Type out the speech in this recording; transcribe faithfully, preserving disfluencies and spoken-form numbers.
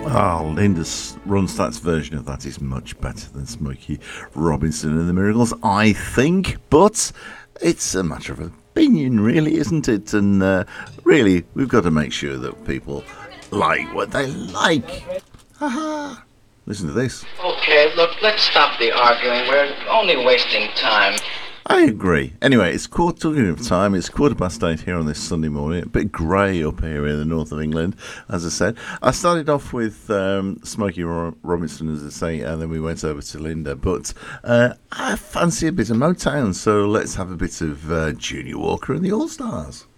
Oh, Linda Ronstadt's version of that is much better than Smokey Robinson and the Miracles, I think. But it's a matter of opinion, really, isn't it? And uh, really, we've got to make sure that people like what they like. Haha. Listen to this. Okay, look, let's stop the arguing. We're only wasting time. I agree. Anyway, it's quarter talking of time. It's quarter past eight here on this Sunday morning. A bit grey up here in the north of England, as I said. I started off with um, Smokey Robinson, as I say, and then we went over to Linda. But uh, I fancy a bit of Motown, so let's have a bit of uh, Junior Walker and the All Stars.